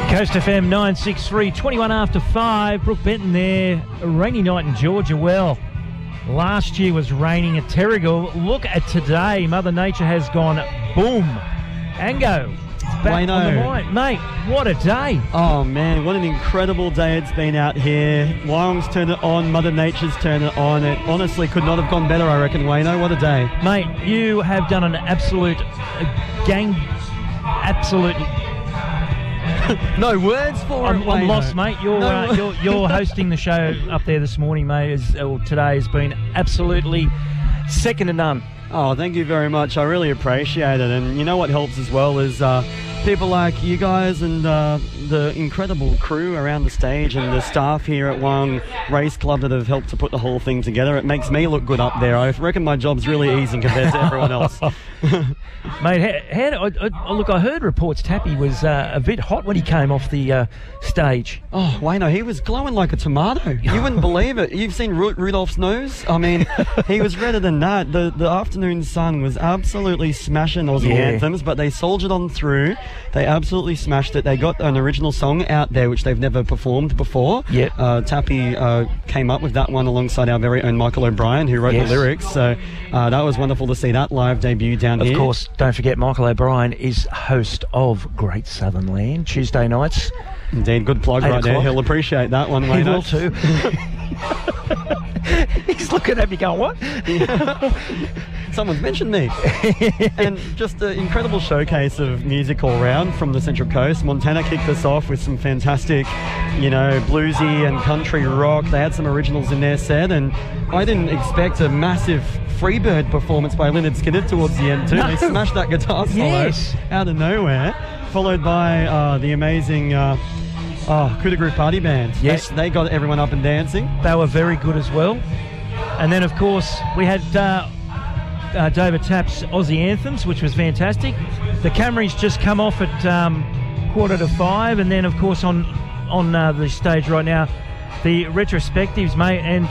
Coast FM 963, 21 after 5. Brooke Benton there. A rainy night in Georgia. Well, last year was raining at Terrigal. Look at today. Mother Nature has gone boom. Ango, it's back on the line. Mate, what a day. Oh, man, what an incredible day it's been out here. Wyong's turned it on. Mother Nature's turned it on. It honestly could not have gone better, I reckon, Wayno. What a day. Mate, you have done an absolute no words for it, I'm lost, mate. You're hosting the show up there this morning, mate. Today has been absolutely second to none. Oh, thank you very much. I really appreciate it. And you know what helps as well is people like you guys and the incredible crew around the stage and the staff here at Wyong Race Club that have helped to put the whole thing together. It makes me look good up there. I reckon my job's really easy compared to everyone else. Mate, look, I heard reports Tappy was a bit hot when he came off the stage. Oh, Wayno, he was glowing like a tomato. You wouldn't believe it. You've seen Rudolph's nose? I mean, he was redder than that. The afternoon sun was absolutely smashing Aussie anthems, but they soldiered on through. They absolutely smashed it. They got an original song out there, which they've never performed before. Yep. Tappy came up with that one alongside our very own Michael O'Brien, who wrote the lyrics. So that was wonderful to see that live debut down here. Of course, don't forget Michael O'Brien is host of Great Southern Land Tuesday nights. Indeed, good plug right there. He'll appreciate that one, Wayno. He will too. He's looking at me going, what? Someone's mentioned me. And just an incredible showcase of music all round from the Central Coast. Montana kicked us off with some fantastic, bluesy and country rock. They had some originals in their set, and I didn't expect a massive Freebird performance by Lynyrd Skynyrd towards the end too. No. They smashed that guitar solo out of nowhere, followed by the amazing Coup de Groove Party Band. Yes. They got everyone up and dancing. They were very good as well. And then, of course, we had David Tapp's Aussie Anthems, which was fantastic. The Camrys just come off at 4:45, and then, of course, on the stage right now, the retrospectives, mate, and,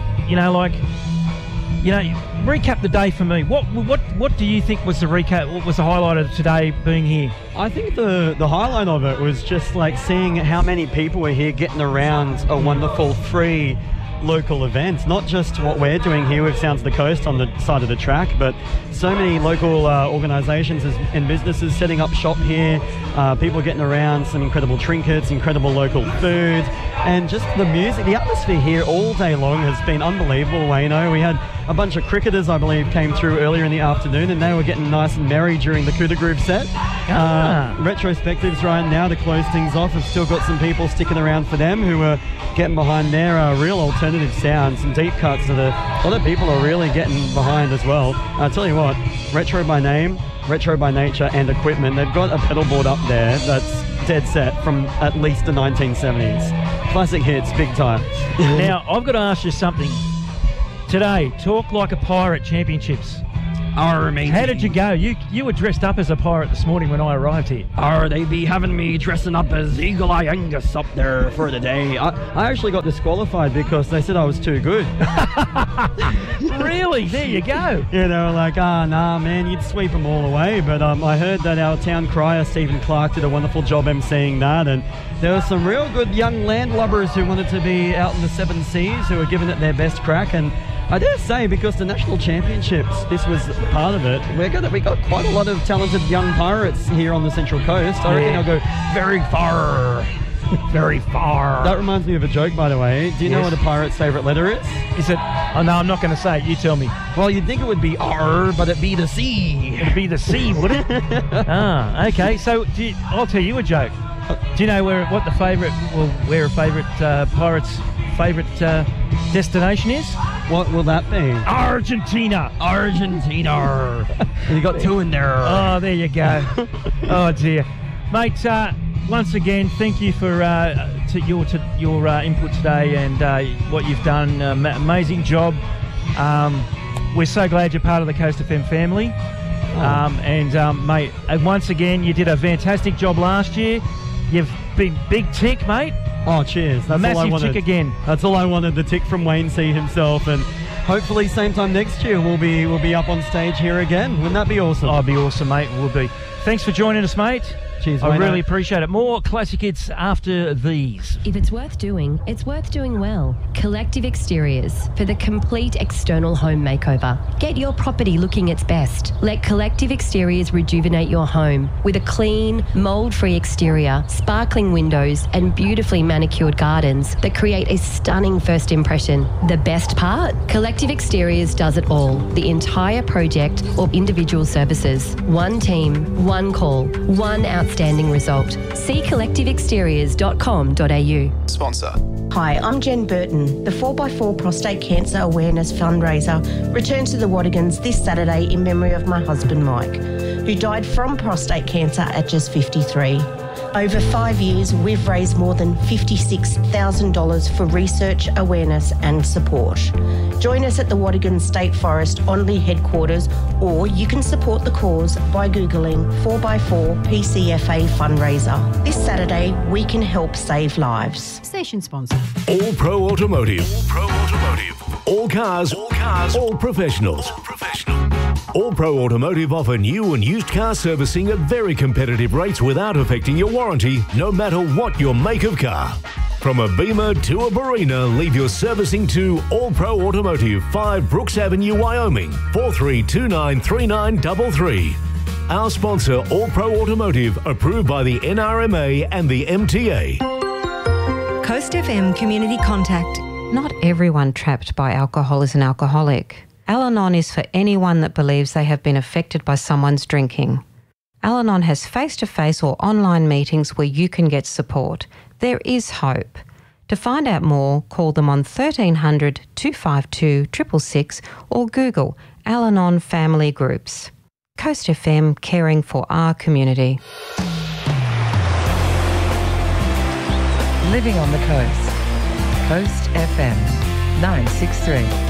recap the day for me. What do you think was the recap? What was the highlight of today being here? I think the highlight of it was just like seeing how many people were here getting around a wonderful free local event. Not just what we're doing here with Sounds of the Coast on the side of the track, but so many local organisations and businesses setting up shop here, people getting around, some incredible trinkets, incredible local food, and just the music, the atmosphere here all day long has been unbelievable, Wayno. We had a bunch of cricketers, I believe, came through earlier in the afternoon, and they were getting nice and merry during the Coup de Groove set. Retrospectives right now to close things off have still got some people sticking around for them who are getting behind their real alternative sounds, some deep cuts that a lot of people are really getting behind as well. I'll tell you what, Retro by Name, Retro by Nature and Equipment, they've got a pedal board up there that's dead set from at least the 1970s. Classic hits, big time. Now, I've got to ask you something. Today, Talk Like a Pirate Championships. Amazing. How did you go? You were dressed up as a pirate this morning when I arrived here. They be having me dressing up as Eagle Eye Angus up there for the day. I actually got disqualified because they said I was too good. Really? There you go. Yeah, they were like, nah, man, you'd sweep them all away. But I heard that our town crier, Stephen Clark, did a wonderful job emceeing that. And there were some real good young landlubbers who wanted to be out in the 7 seas who were giving it their best crack. And I dare say, because the national championships, this was part of it, we got quite a lot of talented young pirates here on the Central Coast. I reckon they'll go very far. Very far. That reminds me of a joke, by the way. Do you know what a pirate's favourite letter is? Is it? Oh, no, I'm not going to say it. You tell me. Well, you'd think it would be R, but it'd be the C. It'd be the C, would it? Okay. So I'll tell you a joke. Do you know where a favourite pirate's favourite destination is? What will that be? Argentina. You got 2 in there. Oh, there you go. Oh dear, mate. Once again, thank you for your input today and what you've done. Amazing job. We're so glad you're part of the Coast FM family. Mate, once again, you did a fantastic job last year. You've been big tick, mate. Oh, cheers. That's massive all I wanted. tick again. That's all I wanted, the tick from Wayne C himself. And hopefully same time next year we'll be up on stage here again. Wouldn't that be awesome? Oh, it'd be awesome, mate. It would be. Thanks for joining us, mate. Cheers, I Wayno. really appreciate it. More classic hits after these. If it's worth doing, it's worth doing well. Collective Exteriors for the complete external home makeover. Get your property looking its best. Let Collective Exteriors rejuvenate your home with a clean, mould-free exterior, sparkling windows and beautifully manicured gardens that create a stunning first impression. The best part? Collective Exteriors does it all. The entire project or individual services. One team, one call, one outstanding result. See collectiveexteriors.com.au. Sponsor. Hi, I'm Jen Burton. The 4x4 Prostate Cancer Awareness Fundraiser returns to the Wadigans this Saturday in memory of my husband Mike, who died from prostate cancer at just 53. Over 5 years, we've raised more than $56,000 for research, awareness and support. Join us at the Wadigan State Forest Onley headquarters, or you can support the cause by Googling 4x4 PCFA fundraiser. This Saturday, we can help save lives. Station sponsor. All Pro Automotive. All Pro Automotive. All cars. All cars. All professionals. All professional. All Pro Automotive offer new and used car servicing at very competitive rates without affecting your warranty, no matter what your make of car. From a Beamer to a Barina, leave your servicing to All Pro Automotive, 5 Brooks Avenue, Wyoming, 43293933. Our sponsor, All Pro Automotive, approved by the NRMA and the MTA. Coast FM Community Contact. Not everyone trapped by alcohol is an alcoholic. Al-Anon is for anyone that believes they have been affected by someone's drinking. Al-Anon has face-to-face or online meetings where you can get support. There is hope. To find out more, call them on 1300 252 666 or Google Al-Anon Family Groups. Coast FM, caring for our community. Living on the coast. Coast FM 963.